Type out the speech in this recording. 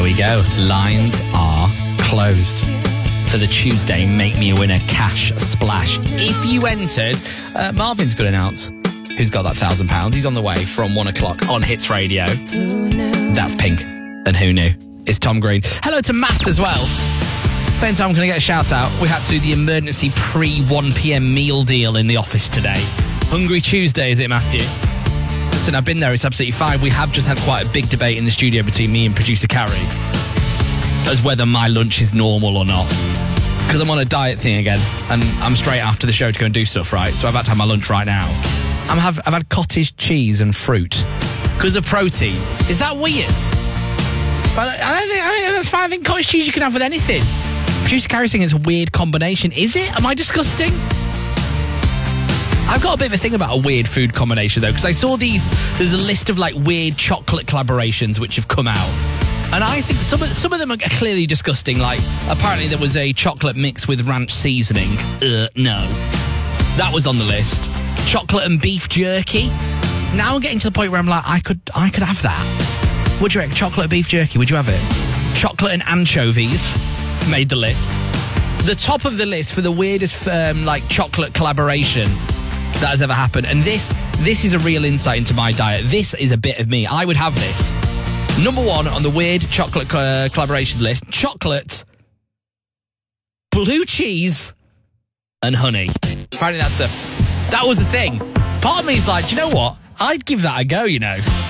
we go. Lines are closed for the Tuesday Make Me a Winner cash splash. If you entered, Marvin's going to announce who's got that £1,000. He's on the way from 1 o'clock on Hits Radio. That's Pink. And who knew? It's Tom Green. Hello to Matt as well. Same time, I'm going to get a shout out. We had to do the emergency pre-1 p.m. meal deal in the office today. Hungry Tuesday, is it, Matthew? Listen, I've been there. It's absolutely fine. We have just had quite a big debate in the studio between me and producer Carrie as whether my lunch is normal or not. Because I'm on a diet thing again, and I'm straight after the show to go and do stuff, right? So I've had to have my lunch right now. I've had cottage cheese and fruit because of protein. Is that weird? But I think that's fine. I think cottage cheese you can have with anything. Producer Carrie's saying it's a weird combination. Is it? Am I disgusting? I've got a bit of a thing about a weird food combination, though, because I saw there's a list of, like, weird chocolate collaborations which have come out. And I think some of them are clearly disgusting. Like, apparently there was a chocolate mix with ranch seasoning. No. That was on the list. Chocolate and beef jerky. Now I'm getting to the point where I'm like, I could have that. Would you reckon? Chocolate and beef jerky, would you have it? Chocolate and anchovies made the list. The top of the list for the weirdest, chocolate collaboration that has ever happened. And this is a real insight into my diet. This is a bit of me. I would have this. Number 1 on the weird chocolate collaboration list, chocolate, blue cheese, and honey. Apparently that was the thing. Part of me is like, do you know what? I'd give that a go, you know.